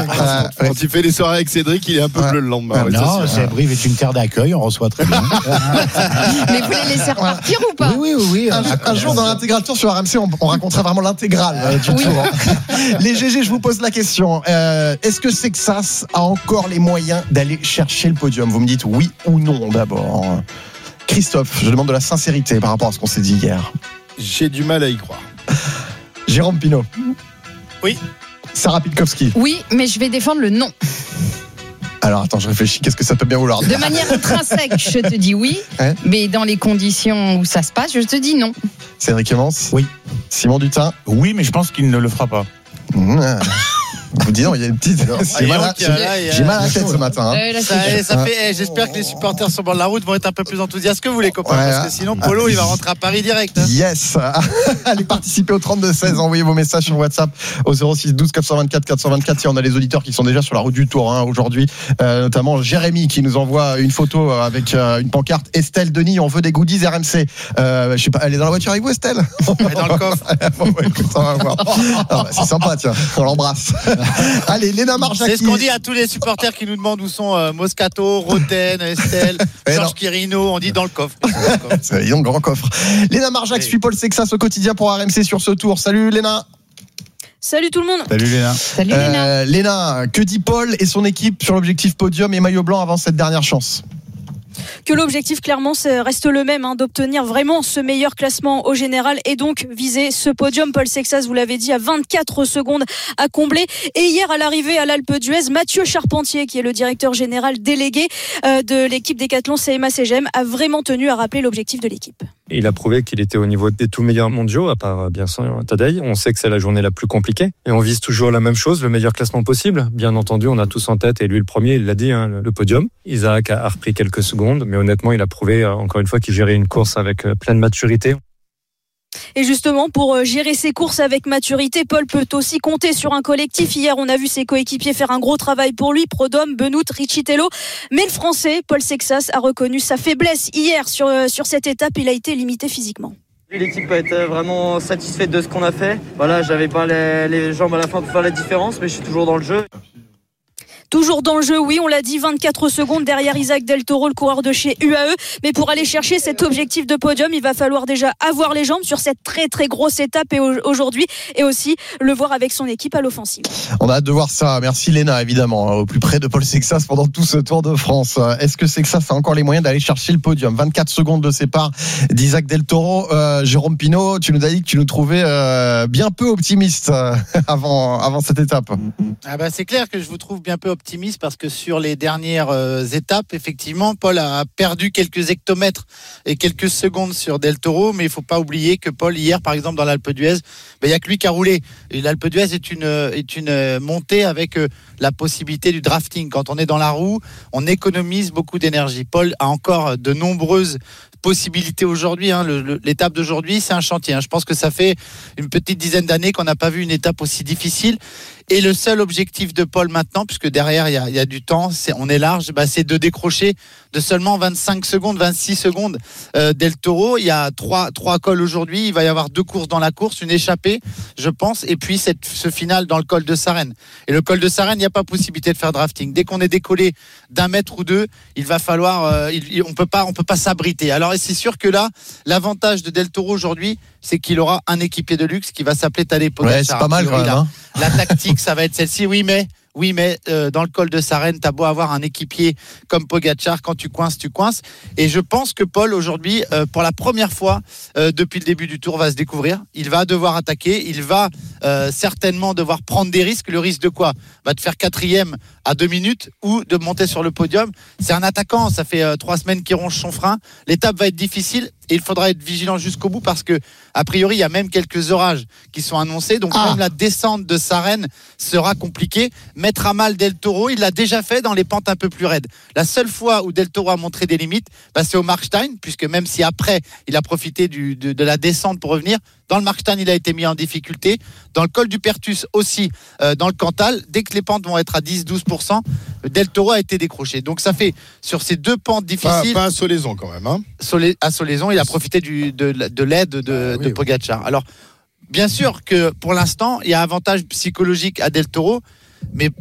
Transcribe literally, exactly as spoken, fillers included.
Euh, Quand tu fais des soirées avec Cédric, il est un peu bleu le lendemain. Ouais, non, c'est Brive est une terre d'accueil, on reçoit très bien. Mais vous les laissez repartir ou pas? Oui, oui, oui. Un, un jour dans l'intégral tour sur R M C, on, on racontera vraiment l'intégrale euh, du Oui. tour. Hein. Les G G, je vous pose la question. Euh, est-ce que Sexas a encore les moyens d'aller chercher le podium? Vous me dites oui ou non d'abord. Christophe, je demande de la sincérité par rapport à ce qu'on s'est dit hier. J'ai du mal à y croire. Jérôme Pinault. Oui. Sarah Pitkowski. Oui, mais je vais défendre le non. Alors attends, je réfléchis, qu'est-ce que ça peut bien vouloir dire? De manière intrinsèque, je te dis oui, Ouais. mais dans les conditions où ça se passe, je te dis non. Cédric Clémence. Oui. Simon Dutin. Oui, mais je pense qu'il ne le fera pas. Mmh. Vous dites non, il y a une petite. J'ai mal, à... Qui, là, il y a- J'ai mal à la tête ce matin. Hein. Euh, là, Ça, c'est- ça fait, eh, j'espère que les supporters sur le bord de la route vont être un peu plus enthousiastes que vous, les copains, Ouais, parce que sinon Polo il va rentrer à Paris direct. Hein. Yes. Allez participer au trente-deux seize, envoyez vos messages sur WhatsApp au zéro six douze quatre cent vingt-quatre quatre cent vingt-quatre. Si on a les auditeurs qui sont déjà sur la route du Tour hein, aujourd'hui, euh, notamment Jérémy qui nous envoie une photo avec euh, une pancarte. Estelle Denis, on veut des goodies R M C. Euh, je sais pas, elle est dans la voiture avec vous, Estelle? Elle est dans le coffre. Bon, bah, écoute, on va voir. Ah, bah, c'est sympa, tiens, on l'embrasse. Allez, Léna Marjaki. C'est ce qu'on dit à tous les supporters qui nous demandent où sont euh, Moscato, Roten, Estelle, Eh non. Georges Quirino. On dit dans le coffre. C'est un grand coffre. Léna Marjac Oui. suit Paul Sexas au quotidien pour R M C sur ce tour. Salut Léna. Salut tout le monde. Salut Léna. Salut Léna. Euh, Léna, que dit Paul et son équipe sur l'objectif podium et maillot blanc avant cette dernière chance? Que l'objectif clairement c'est- reste le même, hein, d'obtenir vraiment ce meilleur classement au général et donc viser ce podium. Paul Sexas, vous l'avez dit, à vingt-quatre secondes à combler. Et hier à l'arrivée à l'Alpe d'Huez, Mathieu Charpentier, qui est le directeur général délégué euh, de l'équipe Décathlon C M A C G M, a vraiment tenu à rappeler l'objectif de l'équipe. Il a prouvé qu'il était au niveau des tout meilleurs mondiaux, à part bien sûr Tadej. On sait que c'est la journée la plus compliquée. Et on vise toujours la même chose, le meilleur classement possible. Bien entendu, on a tous en tête, et lui le premier, il l'a dit, hein, le podium. Isaac a repris quelques secondes, mais honnêtement, il a prouvé, encore une fois, qu'il gérait une course avec pleine maturité. Et justement, pour euh, gérer ses courses avec maturité, Paul peut aussi compter sur un collectif. Hier, on a vu ses coéquipiers faire un gros travail pour lui, Prodhomme, Benoît, Riccitello. Mais le Français, Paul Sexas, a reconnu sa faiblesse. Hier, sur, euh, sur cette étape, il a été limité physiquement. L'équipe a été vraiment satisfaite de ce qu'on a fait. Voilà, j'avais pas les, les jambes à la fin pour faire la différence, mais je suis toujours dans le jeu. Toujours dans le jeu, oui, on l'a dit, vingt-quatre secondes derrière Isaac Del Toro, le coureur de chez U A E. Mais pour aller chercher cet objectif de podium, il va falloir déjà avoir les jambes sur cette très très grosse étape et aujourd'hui, et aussi le voir avec son équipe à l'offensive. On a hâte de voir ça. Merci Léna, évidemment, au plus près de Paul Sexas pendant tout ce Tour de France. Est-ce que Sexas a encore les moyens d'aller chercher le podium? vingt-quatre secondes de sépare d'Isaac Del Toro. Euh, Jérôme Pinault, tu nous as dit que tu nous trouvais euh, bien peu optimiste euh, avant, avant cette étape. Ah bah c'est clair que je vous trouve bien peu optimiste parce que sur les dernières euh, étapes, effectivement, Paul a perdu quelques hectomètres et quelques secondes sur Del Toro, mais il faut pas oublier que Paul, hier, par exemple, dans l'Alpe d'Huez, il n'y a que lui qui a roulé. Et l'Alpe d'Huez est une, est une montée avec euh, la possibilité du drafting. Quand on est dans la roue, on économise beaucoup d'énergie. Paul a encore de nombreuses possibilités aujourd'hui. Hein. Le, le, l'étape d'aujourd'hui, c'est un chantier. Hein. Je pense que ça fait une petite dizaine d'années qu'on n'a pas vu une étape aussi difficile. Et le seul objectif de Paul maintenant, puisque derrière il y a, il y a du temps, c'est, on est large, bah, c'est de décrocher de seulement vingt-cinq secondes, vingt-six secondes euh, Del Toro. Il y a trois, trois cols aujourd'hui. Il va y avoir deux courses dans la course, une échappée, je pense, et puis cette, ce final dans le col de Sarenne. Et le col de Sarenne, il n'y a pas possibilité de faire drafting. Dès qu'on est décollé d'un mètre ou deux, il va falloir, euh, il, il, on peut pas, on peut pas s'abriter. Alors c'est sûr que là, l'avantage de Del Toro aujourd'hui, c'est qu'il aura un équipier de luxe qui va s'appeler Tadej Pogacar. Ouais, c'est pas mal quand même. Hein. La tactique, ça va être celle-ci. Oui, mais Oui, mais euh, dans le col de Sarenne, t'as beau avoir un équipier comme Pogacar, quand tu coinces, tu coinces. Et je pense que Paul, aujourd'hui, euh, pour la première fois euh, depuis le début du Tour, va se découvrir. Il va devoir attaquer. Il va euh, certainement devoir prendre des risques. Le risque de quoi ? Va te faire quatrième à deux minutes ou de monter sur le podium. C'est un attaquant. Ça fait euh, trois semaines qu'il ronge son frein. L'étape va être difficile. Et il faudra être vigilant jusqu'au bout parce que, a priori, il y a même quelques orages qui sont annoncés. Donc, ah. même la descente de Sarenne sera compliquée. Mettre à mal Del Toro, il l'a déjà fait dans les pentes un peu plus raides. La seule fois où Del Toro a montré des limites, bah, c'est au Markstein, puisque même si après, il a profité du, de, de la descente pour revenir, dans le Markstein, il a été mis en difficulté. Dans le col du Pertus aussi, euh, dans le Cantal, dès que les pentes vont être à dix à douze pour cent, Del Toro a été décroché. Donc, ça fait, sur ces deux pentes difficiles. Pas, pas à Solaison quand même. Hein. Solé, à Solaison, il a profité du, de, de l'aide de, ah, oui, de Pogacar. Oui. Alors, bien sûr que pour l'instant, il y a avantage psychologique à Del Toro, mais